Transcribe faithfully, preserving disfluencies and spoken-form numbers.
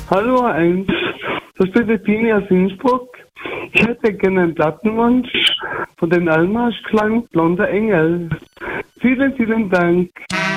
Hallo eins, das ist der Pini aus Innsbruck. Ich hätte gerne einen Plattenwunsch von den Almarschklang Blonder Engel. Vielen, vielen Dank.